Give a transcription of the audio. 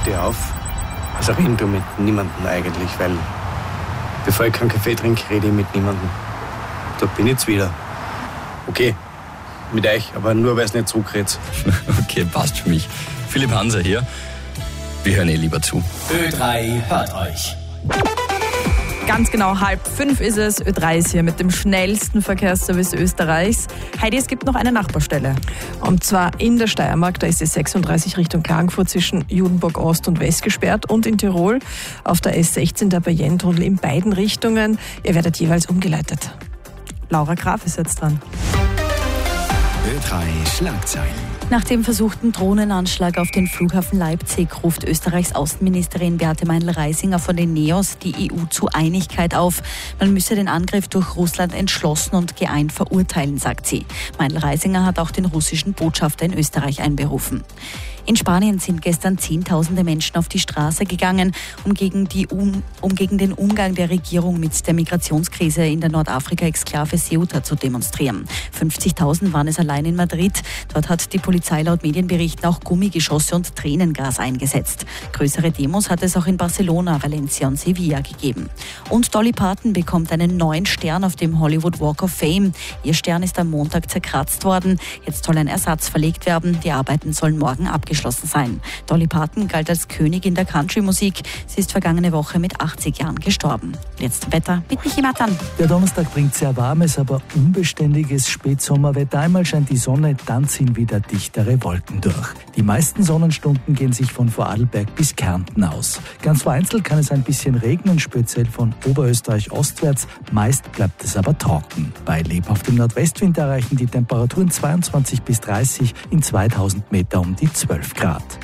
stehe auf. Also reden du mit niemandem eigentlich, weil bevor ich keinen Kaffee trinke, rede ich mit niemandem. Da bin ich jetzt wieder. Okay, mit euch, aber nur, weil es nicht zurückredet. Okay, passt für mich. Philipp Hanser hier. Wir hören lieber zu. Ö3 hört euch. Ganz genau 4:30 ist es. Ö3 ist hier mit dem schnellsten Verkehrsservice Österreichs. Heidi, es gibt noch eine Nachbarstelle. Und zwar in der Steiermark, da ist die 36 Richtung Klagenfurt zwischen Judenburg Ost und West gesperrt. Und in Tirol auf der S16 der Bayern-Tunnel in beiden Richtungen. Ihr werdet jeweils umgeleitet. Laura Graf ist jetzt dran. Ö3 Schlagzeilen. Nach dem versuchten Drohnenanschlag auf den Flughafen Leipzig ruft Österreichs Außenministerin Beate Meindl-Reisinger von den NEOS die EU zu Einigkeit auf. Man müsse den Angriff durch Russland entschlossen und geeint verurteilen, sagt sie. Meindl-Reisinger hat auch den russischen Botschafter in Österreich einberufen. In Spanien sind gestern Zehntausende Menschen auf die Straße gegangen, um gegen den Umgang der Regierung mit der Migrationskrise in der Nordafrika-Exklave Ceuta zu demonstrieren. 50.000 waren es allein in Madrid. Dort hat die Polizei laut Medienberichten auch Gummigeschosse und Tränengas eingesetzt. Größere Demos hat es auch in Barcelona, Valencia und Sevilla gegeben. Und Dolly Parton bekommt einen neuen Stern auf dem Hollywood Walk of Fame. Ihr Stern ist am Montag zerkratzt worden. Jetzt soll ein Ersatz verlegt werden. Die Arbeiten sollen morgen abgeschlossen sein. Dolly Parton galt als Königin der Country-Musik. Sie ist vergangene Woche mit 80 Jahren gestorben. Jetzt Wetter mit Michi Matan. Der Donnerstag bringt sehr warmes, aber unbeständiges Spätsommerwetter. Einmal scheint die Sonne, dann ziehen wieder dichtere Wolken durch. Die meisten Sonnenstunden gehen sich von Vorarlberg bis Kärnten aus. Ganz vereinzelt kann es ein bisschen regnen, speziell von Oberösterreich ostwärts. Meist bleibt es aber trocken. Bei lebhaftem Nordwestwind erreichen die Temperaturen 22 bis 30, in 2000 Meter um die 12 Grad.